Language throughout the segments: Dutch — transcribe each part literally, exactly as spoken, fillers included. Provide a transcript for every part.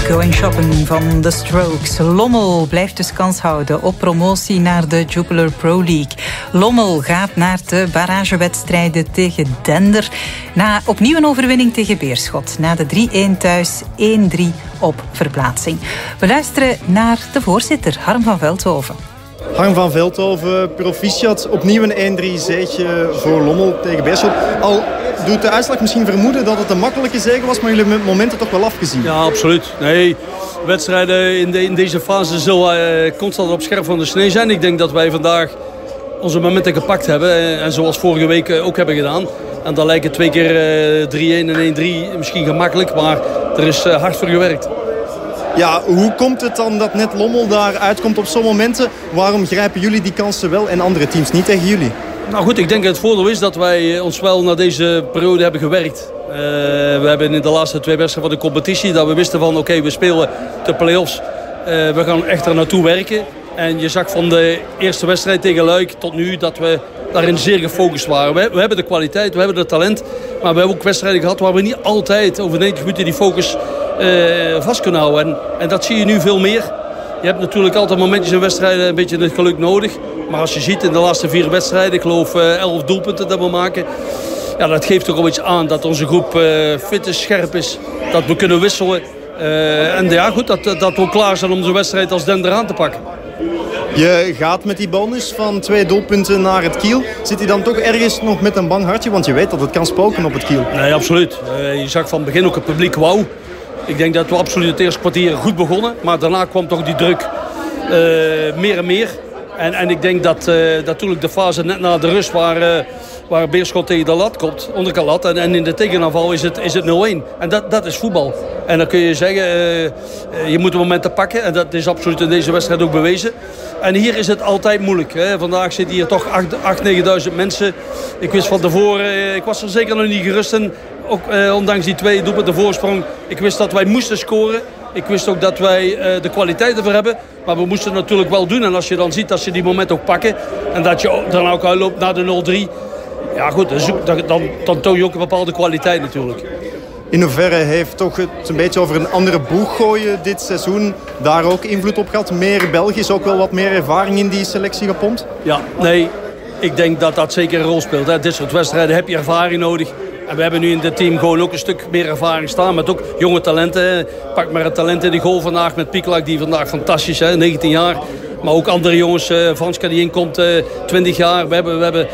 Going Shopping van The Strokes. Lommel blijft dus kans houden op promotie naar de Jupiler Pro League. Lommel gaat naar de barragewedstrijden tegen Dender. Na opnieuw een overwinning tegen Beerschot. Na de drie-een thuis, één drie op verplaatsing. We luisteren naar de voorzitter, Harm van Veldhoven. Harm van Veldhoven, proficiat. Opnieuw een één drie zege voor Lommel tegen Beerschot. Al doet de uitslag misschien vermoeden dat het een makkelijke zege was, maar jullie hebben momenten toch wel afgezien. Ja, absoluut. Nee, wedstrijden in, de, in deze fase zullen uh, constant op scherp van de snee zijn. Ik denk dat wij vandaag onze momenten gepakt hebben. En, en zoals vorige week uh, ook hebben gedaan. En dan lijken twee keer uh, drie-een en één drie misschien gemakkelijk, maar er is uh, hard voor gewerkt. Ja, hoe komt het dan dat net Lommel daar uitkomt op zo'n momenten? Waarom grijpen jullie die kansen wel en andere teams niet tegen jullie? Nou goed, ik denk dat het voordeel is dat wij ons wel naar deze periode hebben gewerkt. Uh, we hebben in de laatste twee wedstrijden van de competitie dat we wisten van oké, okay, we spelen de play-offs. Uh, we gaan echt er naartoe werken. En je zag van de eerste wedstrijd tegen Luik tot nu dat we daarin zeer gefocust waren. We, we hebben de kwaliteit, we hebben het talent. Maar we hebben ook wedstrijden gehad waar we niet altijd over negentig minuten die focus uh, vast kunnen houden. En, en dat zie je nu veel meer. Je hebt natuurlijk altijd momentjes in wedstrijden een beetje het geluk nodig. Maar als je ziet in de laatste vier wedstrijden, ik geloof uh, elf doelpunten dat we maken. Ja, dat geeft toch wel iets aan dat onze groep uh, fit is, scherp is. Dat we kunnen wisselen. Uh, en ja, goed, dat, dat we ook klaar zijn om zo'n wedstrijd als Dender aan te pakken. Je gaat met die bonus van twee doelpunten naar het Kiel. Zit hij dan toch ergens nog met een bang hartje? Want je weet dat het kan spoken op het Kiel. Nee, absoluut. Uh, je zag van het begin ook het publiek wauw. Ik denk dat we absoluut het eerste kwartier goed begonnen. Maar daarna kwam toch die druk uh, meer en meer. En, en ik denk dat uh, natuurlijk de fase net na de rust waar, uh, waar Beerschot tegen de lat komt, onder lat. En, en in de tegenaanval is het, is het nul-een. En dat, dat is voetbal. En dan kun je zeggen, uh, uh, je moet de momenten pakken. En dat is absoluut in deze wedstrijd ook bewezen. En hier is het altijd moeilijk. Hè. Vandaag zitten hier toch acht, negenduizend mensen. Ik wist van tevoren, uh, ik was er zeker nog niet gerust in. Ook, uh, ondanks die twee doelpunten voorsprong. Ik wist dat wij moesten scoren. Ik wist ook dat wij uh, de kwaliteit ervoor hebben. Maar we moesten het natuurlijk wel doen. En als je dan ziet dat ze die moment ook pakken. En dat je dan ook uitloopt naar de nul drie. Ja goed, dan, dan, dan toon je ook een bepaalde kwaliteit natuurlijk. In hoeverre heeft toch het een beetje over een andere boeg gooien dit seizoen daar ook invloed op gehad? Meer Belgisch, ook wel wat meer ervaring in die selectie gepompt? Ja, nee. Ik denk dat dat zeker een rol speelt. Hè. Dit soort wedstrijden heb je ervaring nodig. En we hebben nu in het team gewoon ook een stuk meer ervaring staan. Met ook jonge talenten. Pak maar het talent in de goal vandaag met Pieklak. Die vandaag fantastisch is, negentien jaar. Maar ook andere jongens. Uh, Vanska die inkomt, uh, twintig jaar. We hebben, we hebben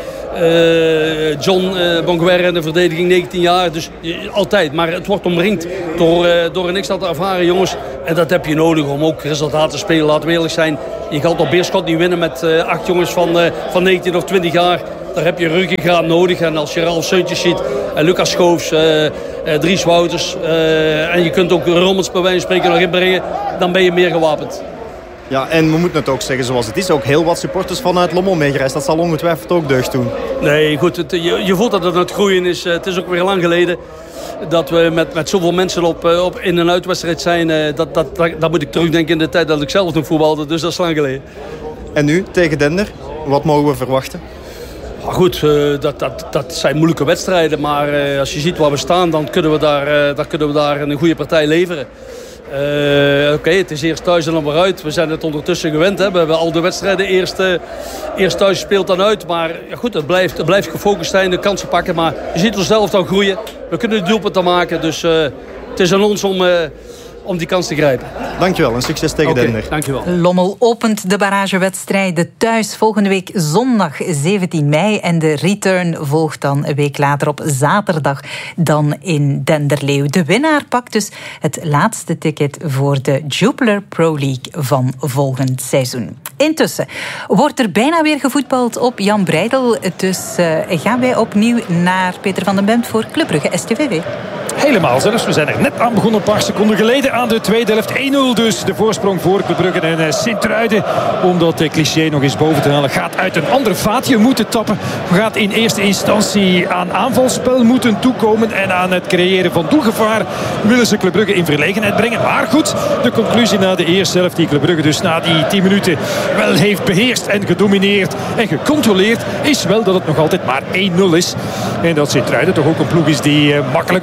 uh, John uh, Bonguer in de verdediging, negentien jaar. Dus uh, altijd. Maar het wordt omringd door, uh, door een x-aantal ervaren jongens. En dat heb je nodig om ook resultaten te spelen. Laten we eerlijk zijn. Je gaat op Beerschot niet winnen met uh, acht jongens van, uh, van negentien of twintig jaar. Daar heb je ruggengraat nodig. En als je Ralf Seuntjes ziet, en Lucas Schoofs, uh, uh, Dries Wouters... Uh, en je kunt ook Rommels bij wijze van spreken nog inbrengen, dan ben je meer gewapend. Ja, en we moeten het ook zeggen zoals het is. Ook heel wat supporters vanuit Lommel meegereisd. Dat zal ongetwijfeld ook deugd doen. Nee, goed. Het, je, je voelt dat het aan het groeien is. Het is ook weer lang geleden dat we met, met zoveel mensen op, op in- en uitwedstrijd zijn. Dat, dat, dat, dat moet ik terugdenken in de tijd dat ik zelf nog voetbalde. Dus dat is lang geleden. En nu, tegen Dender, wat mogen we verwachten? Maar goed, uh, dat, dat, dat zijn moeilijke wedstrijden. Maar uh, als je ziet waar we staan, dan kunnen we daar, uh, dan kunnen we daar een goede partij leveren. Uh, Oké, okay, het is eerst thuis en dan weer uit. We zijn het ondertussen gewend. Hè. We hebben al de wedstrijden eerst, uh, eerst thuis gespeeld dan uit. Maar ja, goed, het blijft, het blijft gefocust zijn, de kansen pakken. Maar je ziet onszelf dan groeien. We kunnen de doelpunten maken. Dus uh, het is aan ons om... Uh, om die kans te grijpen. Dankjewel en succes tegen okay, Dender. Dankjewel. Lommel opent de barragewedstrijden thuis volgende week zondag zeventien mei. En de return volgt dan een week later op zaterdag dan in Denderleeuw. De winnaar pakt dus het laatste ticket voor de Jupiler Pro League van volgend seizoen. Intussen wordt er bijna weer gevoetbald op Jan Breydel. Dus uh, gaan wij opnieuw naar Peter van den Bemt voor Club Brugge S T V V. Helemaal zelfs. We zijn er net aan begonnen, een paar seconden geleden aan de tweede helft. één nul dus de voorsprong voor Club Brugge en Sint-Truiden. Om dat cliché nog eens boven te halen. Gaat uit een ander vaatje moeten tappen. Gaat in eerste instantie aan aanvalspel moeten toekomen. En aan het creëren van doelgevaar willen ze Club Brugge in verlegenheid brengen. Maar goed, de conclusie na de eerste helft die Club Brugge dus na die tien minuten wel heeft beheerst en gedomineerd en gecontroleerd, is wel dat het nog altijd maar één nul is. En dat Sint-Truiden toch ook een ploeg is die makkelijk doelpunten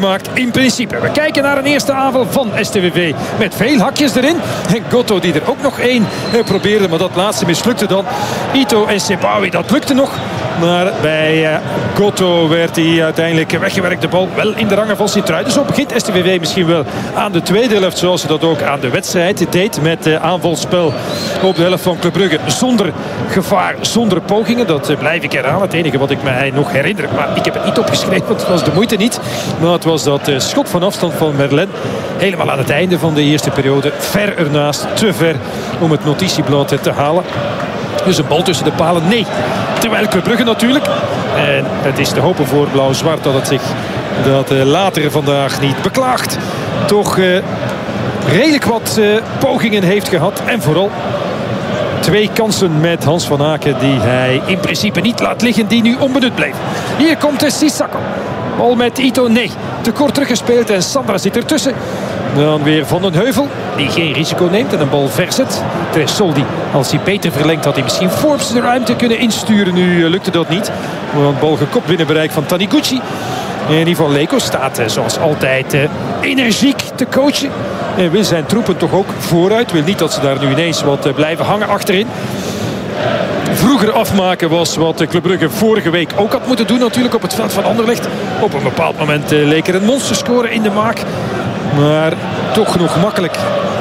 gemaakt in principe. We kijken naar een eerste aanval van S T V V met veel hakjes erin. En Goto die er ook nog één probeerde, maar dat laatste mislukte dan. Ito en Sebawi, dat lukte nog. Maar bij uh, Goto werd hij uiteindelijk weggewerkt. De bal wel in de rangen van Sint-Truiden. Zo begint S T V V misschien wel aan de tweede helft, zoals ze dat ook aan de wedstrijd deed. Met uh, aanvalspel op de helft van Club Brugge. Zonder gevaar, zonder pogingen. Dat uh, blijf ik herhalen. Het enige wat ik mij nog herinner. Maar ik heb het niet opgeschreven, want het was de moeite niet. Maar het was dat uh, schot van afstand van Merlin. Helemaal aan het einde van de eerste periode. Ver ernaast, te ver om het notitieblad te halen. Dus een bal tussen de palen, nee. Terwijl Club Brugge natuurlijk. En het is te hopen voor Blauw-Zwart dat het zich dat uh, later vandaag niet beklaagt. Toch uh, redelijk wat uh, pogingen heeft gehad. En vooral twee kansen met Hans van Aken die hij in principe niet laat liggen. Die nu onbenut bleef. Hier komt de Sissako. Bal met Ito, nee. Te kort teruggespeeld en Sandra zit ertussen. Dan weer Van den Heuvel, die geen risico neemt en een bal verzet. Tresoldi, als hij beter verlengt, had hij misschien Forbes de ruimte kunnen insturen. Nu lukte dat niet. Want bal gekopt binnen bereik van Taniguchi. En Ivan Leko staat zoals altijd energiek te coachen. En wil zijn troepen toch ook vooruit. Wil niet dat ze daar nu ineens wat blijven hangen achterin. Vroeger afmaken was wat Club Brugge vorige week ook had moeten doen natuurlijk op het veld van Anderlecht. Op een bepaald moment leek er een monsterscore in de maak. Maar toch nog makkelijk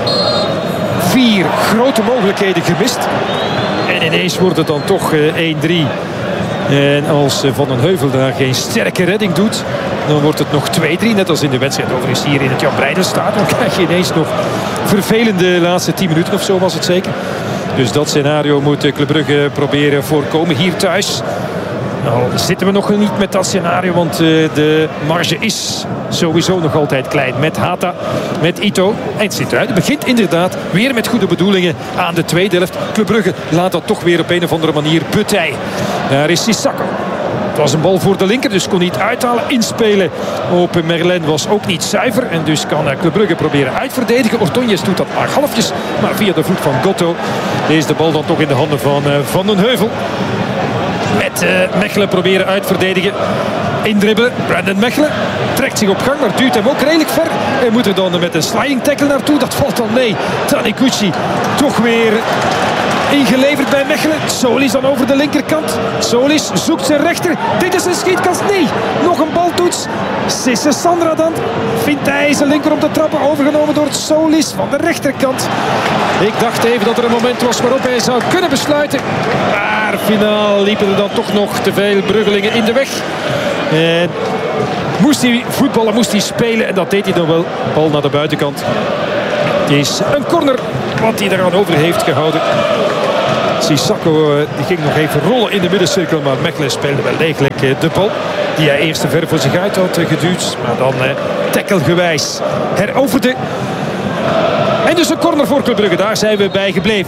vier grote mogelijkheden gemist. En ineens wordt het dan toch één drie. En als Van den Heuvel daar geen sterke redding doet, dan wordt het nog twee drie. Net als in de wedstrijd overigens hier in het Jan Breidel-stadion. Dan krijg je ineens nog vervelende laatste tien minuten of zo was het zeker. Dus dat scenario moet Club Brugge proberen voorkomen hier thuis. Nou zitten we nog niet met dat scenario, want uh, de marge is sowieso nog altijd klein. Met Hata, met Ito en Sint-Truiden begint inderdaad weer met goede bedoelingen aan de tweede helft. Club Brugge laat dat toch weer op een of andere manier betijen. Daar is Sissako. Het was een bal voor de linker, dus kon niet uithalen. Inspelen op Merlin was ook niet zuiver. En dus kan Club Brugge proberen uitverdedigen. Ortonjes doet dat maar halfjes, maar via de voet van Goto. Deze de bal dan toch in de handen van uh, Van den Heuvel. Met uh, Mechelen proberen uitverdedigen. Indribbelen. Brandon Mechelen trekt zich op gang, maar duwt hem ook redelijk ver. En moet er dan met een sliding tackle naartoe. Dat valt dan mee. Taniguchi toch weer ingeleverd bij Mechelen. Solis dan over de linkerkant. Solis zoekt zijn rechter. Dit is een schietkans. Nee, nog een baltoets. Sisse Sandra dan. Vindt hij zijn linker op de trappen. Overgenomen door Solis van de rechterkant. Ik dacht even dat er een moment was waarop hij zou kunnen besluiten. Maar finaal liepen er dan toch nog te veel Bruggelingen in de weg. En moest hij voetballen, moest hij spelen. En dat deed hij dan wel. Bal naar de buitenkant. Het is een corner wat hij eraan over heeft gehouden. Sissako die ging nog even rollen in de middencirkel. Maar Mechelen speelde wel degelijk de bal. Die hij eerst te ver voor zich uit had geduwd. Maar dan eh, tacklegewijs heroverde. En dus een corner voor Club Brugge. Daar zijn we bij gebleven.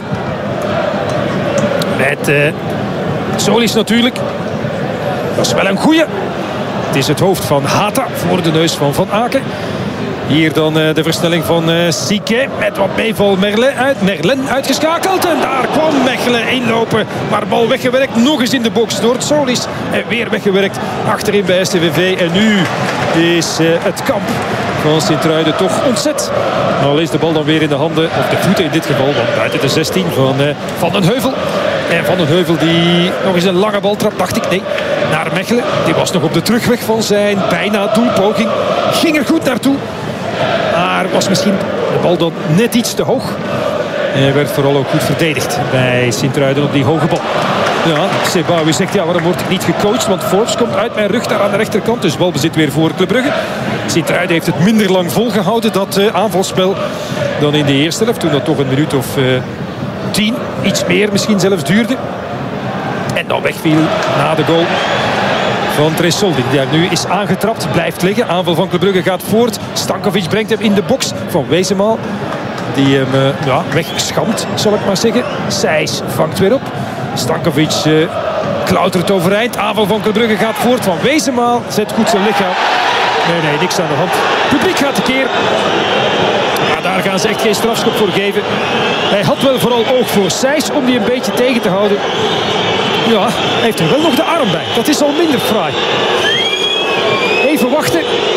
Met uh, Solis natuurlijk. Dat is wel een goeie. Het is het hoofd van Hata voor de neus van Van Aken. Hier dan uh, de versnelling van uh, Sique. Met wat meeval Merlin, uit, Merlin uitgeschakeld. En daar kwam Mechelen inlopen. Maar bal weggewerkt. Nog eens in de box door Solis. En weer weggewerkt achterin bij S T V V. En nu is uh, het kamp van Sint-Truiden toch ontzet. Al is de bal dan weer in de handen, of de voeten in dit geval, want buiten de zestien van uh, Van den Heuvel. En Van den Heuvel die nog eens een lange baltrap, dacht ik, nee, naar Mechelen. Die was nog op de terugweg van zijn bijna doelpoging. Ging er goed naartoe. Maar was misschien de bal dan net iets te hoog. En werd vooral ook goed verdedigd bij Sint-Truiden op die hoge bal. Ja, Sebawi zegt, ja, waarom word ik niet gecoacht? Want Forbes komt uit mijn rug daar aan de rechterkant. Dus balbezit weer voor Club Brugge. Sint-Truiden heeft het minder lang volgehouden, dat uh, aanvalspel, dan in de eerste helft. Toen dat toch een minuut of uh, tien, iets meer misschien zelfs duurde. En dan wegviel na de goal van Tresoldi. Die nu is aangetrapt, blijft liggen. Aanval van Club Brugge gaat voort. Stankovic brengt hem in de box van Wezenmaal. Die hem uh, ja, wegschamt, zal ik maar zeggen. Sijs vangt weer op. Stankovic uh, klautert overeind. Aanval van Club Brugge gaat voort. Van Wezenmaal zet goed zijn lichaam. Nee, nee, niks aan de hand. Het publiek gaat tekeer. Maar daar gaan ze echt geen strafschop voor geven. Hij had wel vooral oog voor Sijs om die een beetje tegen te houden. Ja, hij heeft er wel nog de arm bij. Dat is al minder fraai. Even wachten. Toch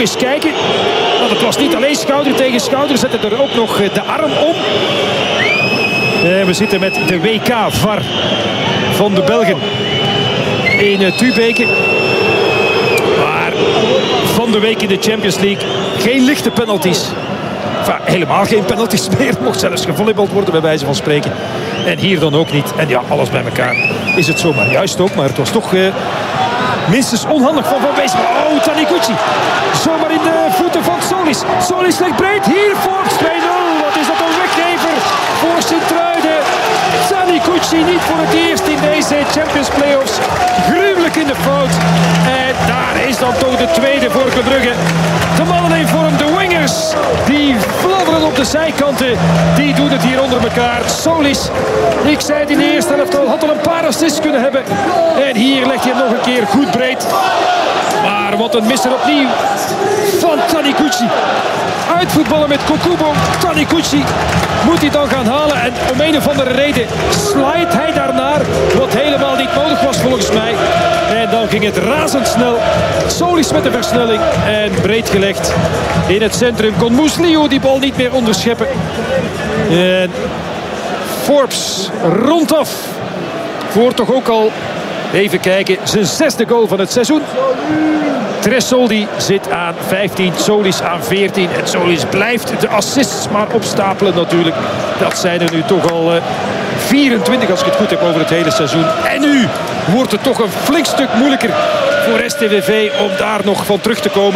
eens kijken. Want het was niet alleen schouder tegen schouder. Zetten er ook nog de arm om. En we zitten met de W K-V A R van de Belgen in Tubeke. Maar van de week in de Champions League geen lichte penalties. Enfin, helemaal geen penalties meer. Mocht zelfs gevolleybald worden bij wijze van spreken. En hier dan ook niet. En ja, alles bij elkaar is het zomaar juist ook. Maar het was toch uh, minstens onhandig van Van Weesma. Oh, Taniguchi. Zomaar in de voeten van Solis. Solis legt breed. Hier Forbes twee nul. Wat is dat een weggever voor Sint-Truiden. Taniguchi niet voor het eerst in deze Champions Playoffs. Gruwelijk in de fout. En daar is dan toch de tweede voor Club Brugge. De mannen in vorm, de wingers. Die fladderen op de zijkanten. Die doen het hier onder elkaar. Solis, ik zei het in de eerste helft al, had al een paar assists kunnen hebben. En hier legt hij hem nog een keer goed breed. Maar wat een misser opnieuw van Taniguchi. Uitvoetballen met Kokubo. Taniguchi moet hij dan gaan halen. En om een of andere reden slijt hij daarnaar. Wat helemaal niet nodig was volgens mij. En dan ging het razendsnel. Solis met de versnelling. En breed gelegd. In het centrum kon Musliu die bal niet meer onderscheppen. En Forbes rondaf. Voor toch ook al, even kijken, zijn zesde goal van het seizoen. Tresoldi zit aan vijftien, Solis aan veertien. En Solis blijft de assists maar opstapelen natuurlijk. Dat zijn er nu toch al uh, vierentwintig als ik het goed heb over het hele seizoen. En nu wordt het toch een flink stuk moeilijker voor S T V V om daar nog van terug te komen.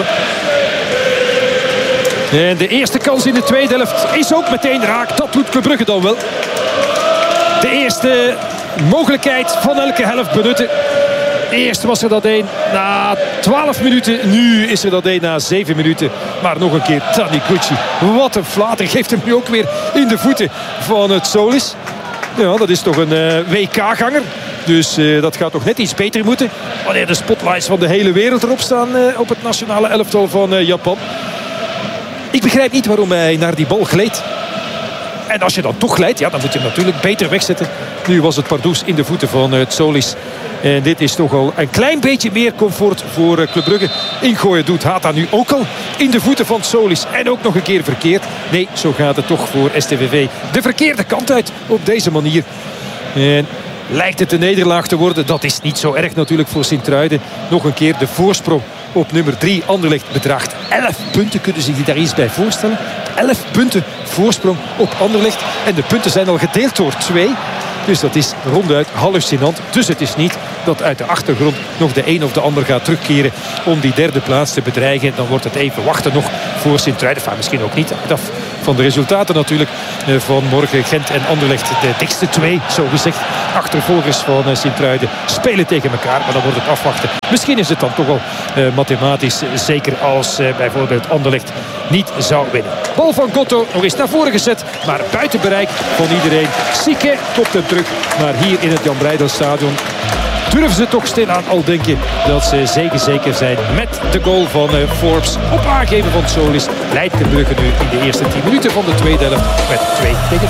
En de eerste kans in de tweede helft is ook meteen raak. Dat doet Club Brugge dan wel. De eerste mogelijkheid van elke helft benutten. Eerst was er dat één na twaalf minuten. Nu is er dat één na zeven minuten. Maar nog een keer Taniguchi. Wat een flater. Geeft hem nu ook weer in de voeten van het Solis. Ja, dat is toch een uh, W K-ganger. Dus uh, dat gaat toch net iets beter moeten. Wanneer de spotlights van de hele wereld erop staan uh, op het nationale elftal van uh, Japan. Ik begrijp niet waarom hij naar die bal gleed. En als je dan toch glijdt, ja, dan moet je hem natuurlijk beter wegzetten. Nu was het Pardoes in de voeten van uh, Solis. En dit is toch al een klein beetje meer comfort voor uh, Club Brugge. Ingooien doet Hata nu ook al in de voeten van Solis. En ook nog een keer verkeerd. Nee, zo gaat het toch voor S T V V de verkeerde kant uit op deze manier. En lijkt het een nederlaag te worden. Dat is niet zo erg natuurlijk voor Sint-Truiden. Nog een keer de voorsprong op nummer drie. Anderlecht bedraagt elf punten. Kunnen ze zich daar eens bij voorstellen? elf punten voorsprong op Anderlecht. En de punten zijn al gedeeld door twee. Dus dat is ronduit hallucinant. Dus het is niet dat uit de achtergrond nog de een of de ander gaat terugkeren om die derde plaats te bedreigen. Dan wordt het even wachten nog voor Sint-Truiden. Enfin, misschien ook niet. Af van de resultaten natuurlijk van morgen. Gent en Anderlecht, de dikste twee, zo gezegd. Achtervolgers van Sint-Truiden spelen tegen elkaar. Maar dan wordt het afwachten. Misschien is het dan toch wel uh, mathematisch zeker als uh, bijvoorbeeld Anderlecht niet zou winnen. Bal van Gotto nog eens naar voren gezet. Maar buiten bereik van iedereen. Sieke kopt hem terug. Maar hier in het Jan Breydel-stadion durven ze toch stilaan al denken dat ze zeker zeker zijn met de goal van uh, Forbes. Op aangeven van Solis leidt de Brugge nu in de eerste tien minuten van de tweede helft met twee tegen.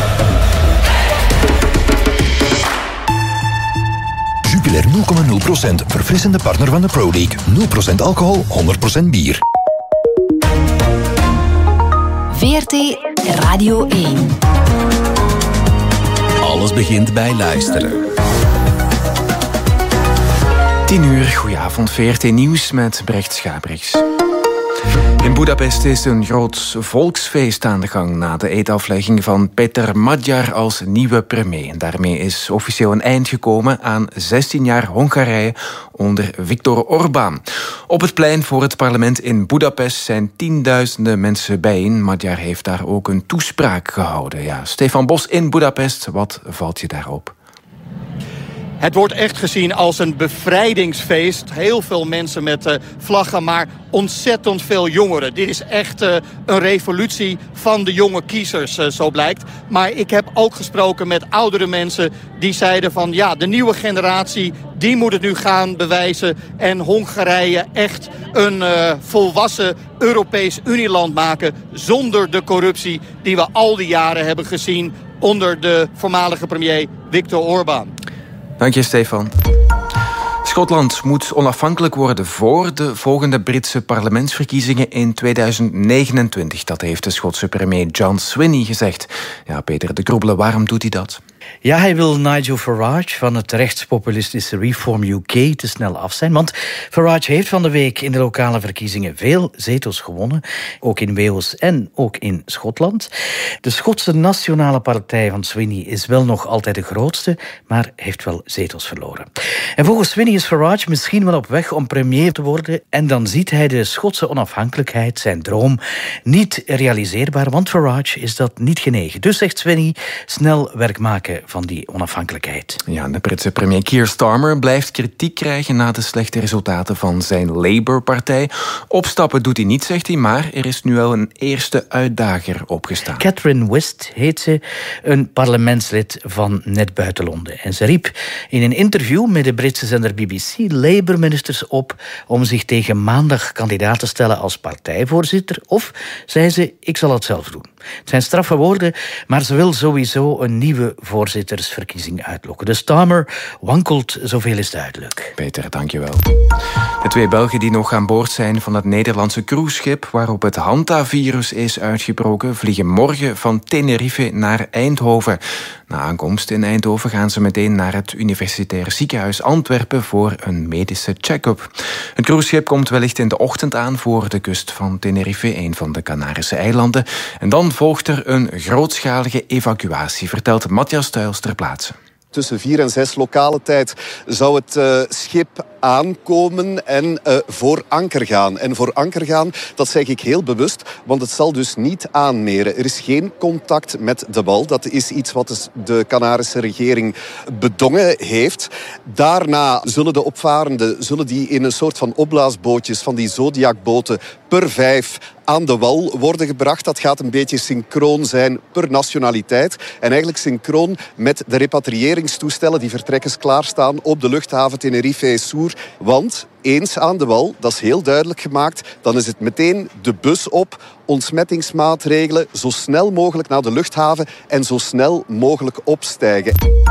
Jupiler nul komma nul procent, verfrissende partner van de Pro League. nul procent alcohol, honderd procent bier. V R T Radio één. Alles begint bij luisteren. tien uur, goedenavond, V R T Nieuws met Brecht Schabriks. In Budapest is een groot volksfeest aan de gang na de eedaflegging van Peter Magyar als nieuwe premier. Daarmee is officieel een eind gekomen aan zestien jaar Hongarije onder Viktor Orbán. Op het plein voor het parlement in Budapest zijn tienduizenden mensen bijeen. Magyar heeft daar ook een toespraak gehouden. Ja, Stefan Bos in Budapest, wat valt je daarop? Het wordt echt gezien als een bevrijdingsfeest. Heel veel mensen met uh, vlaggen, maar ontzettend veel jongeren. Dit is echt uh, een revolutie van de jonge kiezers, uh, zo blijkt. Maar ik heb ook gesproken met oudere mensen die zeiden van ja, de nieuwe generatie, die moet het nu gaan bewijzen. En Hongarije echt een uh, volwassen Europees Unieland maken zonder de corruptie die we al die jaren hebben gezien onder de voormalige premier Viktor Orbán. Dank je, Stefan. Schotland moet onafhankelijk worden voor de volgende Britse parlementsverkiezingen in tweeduizend negenentwintig. Dat heeft de Schotse premier John Swinney gezegd. Ja, Peter de Groebele, waarom doet hij dat? Ja, hij wil Nigel Farage van het rechtspopulistische Reform U K te snel af zijn. Want Farage heeft van de week in de lokale verkiezingen veel zetels gewonnen. Ook in Wales en ook in Schotland. De Schotse Nationale Partij van Swinney is wel nog altijd de grootste, maar heeft wel zetels verloren. En volgens Swinney is Farage misschien wel op weg om premier te worden. En dan ziet hij de Schotse onafhankelijkheid, zijn droom, niet realiseerbaar. Want Farage is dat niet genegen. Dus zegt Swinney, snel werk maken van die onafhankelijkheid. Ja, de Britse premier Keir Starmer blijft kritiek krijgen na de slechte resultaten van zijn Labour-partij. Opstappen doet hij niet, zegt hij, maar er is nu wel een eerste uitdager opgestaan. Catherine Wist heet ze, een parlementslid van net buiten Londen. En ze riep in een interview met de Britse zender B B C Labour-ministers op om zich tegen maandag kandidaat te stellen als partijvoorzitter. Of, zei ze, ik zal het zelf doen. Het zijn straffe woorden, maar ze wil sowieso een nieuwe voorzittersverkiezing uitlokken. De Starmer wankelt, zoveel is duidelijk. Peter, dankjewel. De twee Belgen die nog aan boord zijn van het Nederlandse cruiseschip waarop het Hanta-virus is uitgebroken, vliegen morgen van Tenerife naar Eindhoven. Na aankomst in Eindhoven gaan ze meteen naar het Universitair Ziekenhuis Antwerpen voor een medische check-up. Het cruiseschip komt wellicht in de ochtend aan voor de kust van Tenerife, een van de Canarische eilanden. En dan volgt er een grootschalige evacuatie, vertelt Matthias Tuils ter plaatse. Tussen vier en zes lokale tijd zou het uh, schip aankomen en uh, voor anker gaan. En voor anker gaan, dat zeg ik heel bewust, want het zal dus niet aanmeren. Er is geen contact met de wal. Dat is iets wat de Canarische regering bedongen heeft. Daarna zullen de opvarenden zullen die in een soort van opblaasbootjes, van die Zodiac-boten, per vijf aan de wal worden gebracht. Dat gaat een beetje synchroon zijn per nationaliteit. En eigenlijk synchroon met de repatrieringstoestellen die vertrekkers klaarstaan op de luchthaven Tenerife-Sur. Want eens aan de wal, dat is heel duidelijk gemaakt, dan is het meteen de bus op, ontsmettingsmaatregelen, zo snel mogelijk naar de luchthaven en zo snel mogelijk opstijgen.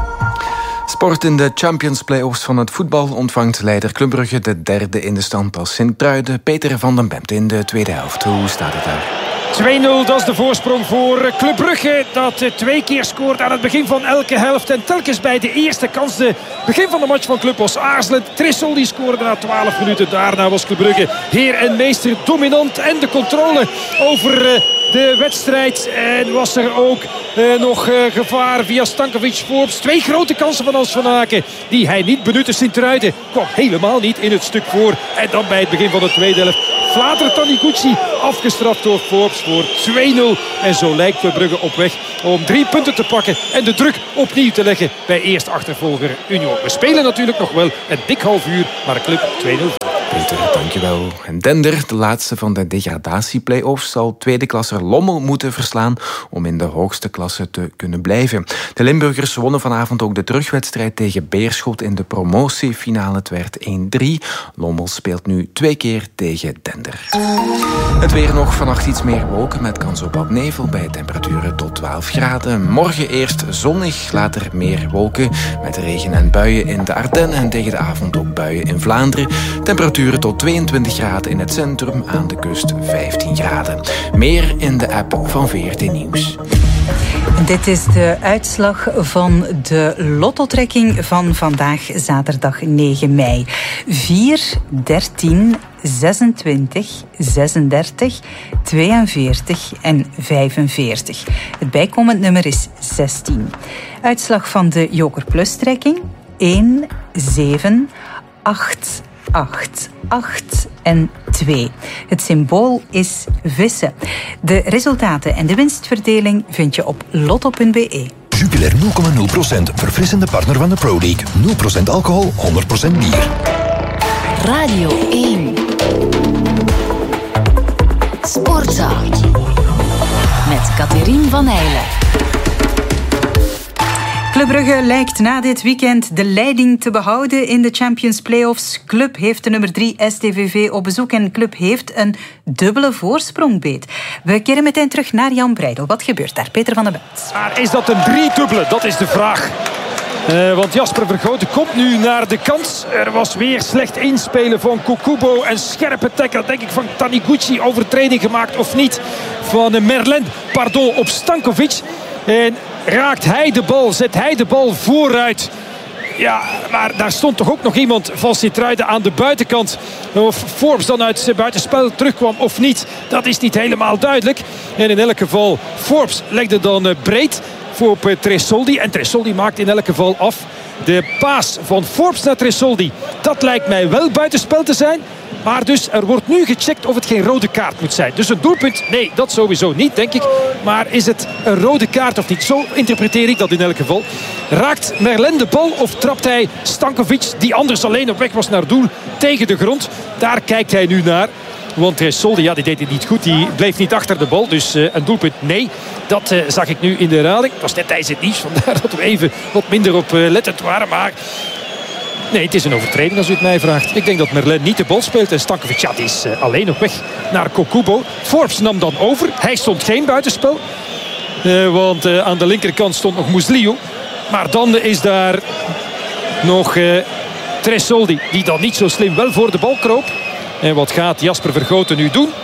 Sport in de Champions Play-offs van het voetbal ontvangt leider Club Brugge de derde in de stand als Sint-Truiden. Peter van den Bemt in de tweede helft. Hoe staat het daar? twee nul, dat is de voorsprong voor Club Brugge. Dat twee keer scoort aan het begin van elke helft. En telkens bij de eerste kans, de begin van de match van Club was aarzelend. Trissel die scoorde na twaalf minuten. Daarna was Club Brugge heer en meester, dominant. En de controle over de wedstrijd. En was er ook uh, nog uh, gevaar via Stankovic Forbes. Twee grote kansen van Hans van Aken die hij niet benutte. Sint-Truiden kwam helemaal niet in het stuk voor. En dan bij het begin van de tweede helft Vlater Taniguchi afgestraft door Forbes voor twee nul. En zo lijkt Club Brugge op weg om drie punten te pakken en de druk opnieuw te leggen bij eerste achtervolger Union. We spelen natuurlijk nog wel een dik half uur, maar Club twee nul. Peter, dankjewel. En Dender, de laatste van de degradatie-play-offs, zal tweede klasser Lommel moeten verslaan om in de hoogste klasse te kunnen blijven. De Limburgers wonnen vanavond ook de terugwedstrijd tegen Beerschot in de promotiefinale. Het werd één drie. Lommel speelt nu twee keer tegen Dender. Het weer nog, vannacht iets meer wolken met kans op wat nevel bij temperaturen tot twaalf graden. Morgen eerst zonnig, later meer wolken met regen en buien in de Ardennen en tegen de avond ook buien in Vlaanderen. Temperaturen tot tweeëntwintig graden in het centrum, aan de kust vijftien graden. Meer in de app van V R T Nieuws. Dit is de uitslag van de lottotrekking van vandaag, zaterdag negen mei. vier, dertien, zesentwintig, zesendertig, tweeënveertig en vijfenveertig. Het bijkomend nummer is zestien. Uitslag van de Joker Plus trekking: één, zeven, acht, acht, acht en twee. Het symbool is vissen. De resultaten en de winstverdeling vind je op lotto punt b e. Jupiler nul komma nul procent, verfrissende partner van de Pro League. nul procent alcohol, honderd procent bier. Radio één. Sportza. Met Catherine van Heijlen. Club Brugge lijkt na dit weekend de leiding te behouden in de Champions Playoffs. Club heeft de nummer drie S T V V op bezoek en Club heeft een dubbele voorsprong beet. We keren meteen terug naar Jan Breidel. Wat gebeurt daar? Peter van den Bent. Maar is dat een driedubbele? Dat is de vraag. Uh, want Jasper Vergoten komt nu naar de kant. Er was weer slecht inspelen van Kokubo. En scherpe tackle, denk ik, van Taniguchi. Overtreding gemaakt of niet van uh, Merlin. Pardon, op Stankovic. En raakt hij de bal, zet hij de bal vooruit. Ja, maar daar stond toch ook nog iemand van Sint-Truiden aan de buitenkant. Of Forbes dan uit zijn buitenspel terugkwam of niet, dat is niet helemaal duidelijk. En in elk geval, Forbes legde dan uh, breed voor op uh, Tresoldi. En Tresoldi maakt in elk geval af. De paas van Forbes naar Tresoldi, dat lijkt mij wel buitenspel te zijn. Maar dus er wordt nu gecheckt of het geen rode kaart moet zijn. Dus een doelpunt, nee, dat sowieso niet, denk ik. Maar is het een rode kaart of niet? Zo interpreteer ik dat in elk geval. Raakt Merlin de bal of trapt hij Stankovic, die anders alleen op weg was naar doel, tegen de grond? Daar kijkt hij nu naar. Want Soldi, ja, die deed het niet goed. Die bleef niet achter de bal. Dus uh, een doelpunt, nee. Dat uh, zag ik nu in de herhaling. Het was net tijdens het nieuws. Vandaar dat we even wat minder op uh, lettend waren. Maar nee, het is een overtreding als u het mij vraagt. Ik denk dat Merlin niet de bal speelt. En Stankovic, ja, die is uh, alleen op weg naar Kokubo. Forbes nam dan over. Hij stond geen buitenspel. Uh, want uh, aan de linkerkant stond nog Muslio. Maar dan is daar nog uh, Tresoldi. Die dan niet zo slim wel voor de bal kroop. En wat gaat Jasper Vergoten nu doen?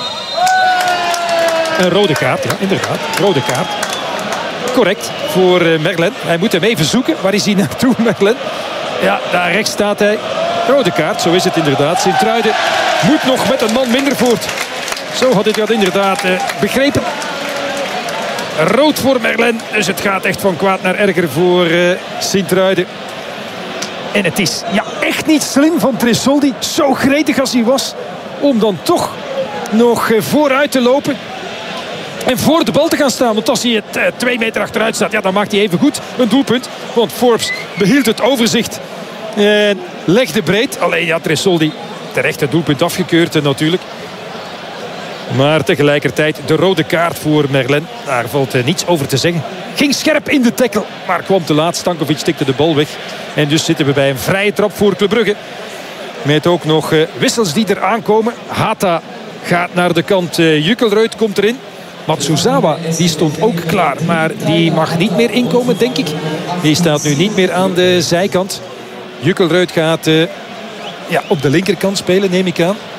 Een rode kaart, ja, inderdaad. Rode kaart. Correct voor uh, Merlin. Hij moet hem even zoeken. Waar is hij naartoe, Merlin? Ja, daar rechts staat hij. Rode kaart, zo is het inderdaad. Sint-Truiden moet nog met een man minder voort. Zo had ik dat inderdaad uh, begrepen. Rood voor Merlin. Dus het gaat echt van kwaad naar erger voor uh, Sint-Truiden. En het is ja, echt niet slim van Tresoldi, zo gretig als hij was, om dan toch nog uh, vooruit te lopen. En voor de bal te gaan staan. Want als hij het uh, twee meter achteruit staat, ja, dan maakt hij even goed een doelpunt. Want Forbes behield het overzicht en legde breed. Alleen ja, Tresoldi terecht het doelpunt afgekeurd uh, natuurlijk. Maar tegelijkertijd de rode kaart voor Merlin. Daar valt uh, niets over te zeggen. Ging scherp in de tackle, maar kwam te laat. Stankovic tikte de bal weg. En dus zitten we bij een vrije trap voor Club Brugge. Met ook nog uh, wissels die er aankomen. Hata gaat naar de kant. Uh, Jukkelruit komt erin. Matsuzawa, die stond ook klaar. Maar die mag niet meer inkomen, denk ik. Die staat nu niet meer aan de zijkant. Jukkelruit gaat uh, ja, op de linkerkant spelen, neem ik aan.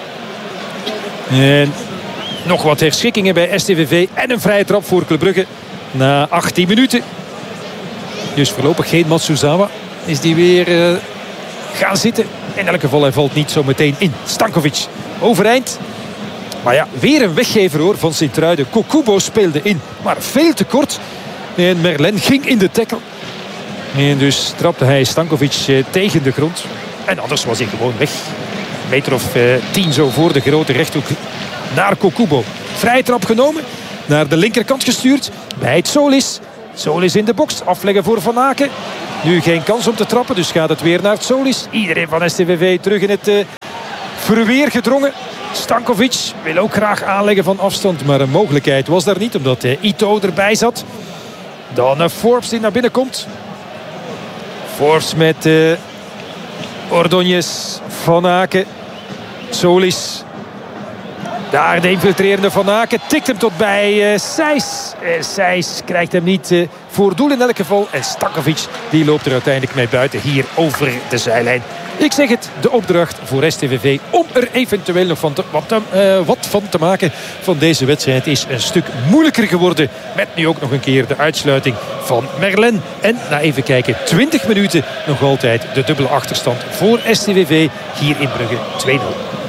En nog wat herschikkingen bij S T V V. En een vrije trap voor Club Brugge. Na achttien minuten. Dus voorlopig geen Matsuzawa. Is die weer uh, gaan zitten. In elk geval, hij valt niet zo meteen in. Stankovic overeind. Maar ja, weer een weggever hoor van Sint-Truiden. Kokubo speelde in, maar veel te kort. En Merlin ging in de tackle. En dus trapte hij Stankovic uh, tegen de grond. En anders was hij gewoon weg. Een meter of uh, tien zo voor de grote rechthoek naar Kokubo. Vrije trap genomen. Naar de linkerkant gestuurd. Bij het Solis. Solis in de box. Afleggen voor Van Aken. Nu geen kans om te trappen. Dus gaat het weer naar het Solis. Iedereen van S T V V terug in het uh, verweer gedrongen. Stankovic wil ook graag aanleggen van afstand. Maar een mogelijkheid was daar niet. Omdat uh, Ito erbij zat. Dan uh, Forbes die naar binnen komt. Forbes met uh, Ordonez. Van Aken. Solis. Daar de infiltrerende Van Aken tikt hem tot bij uh, Sijs. Uh, Sijs krijgt hem niet uh, voor doel in elk geval. En Stankovic die loopt er uiteindelijk mee buiten hier over de zijlijn. Ik zeg het, de opdracht voor S T V V om er eventueel nog van te, wat, uh, wat van te maken van deze wedstrijd is een stuk moeilijker geworden. Met nu ook nog een keer de uitsluiting van Merlin. En na even kijken, twintig minuten nog altijd de dubbele achterstand voor S T V V hier in Brugge twee nul.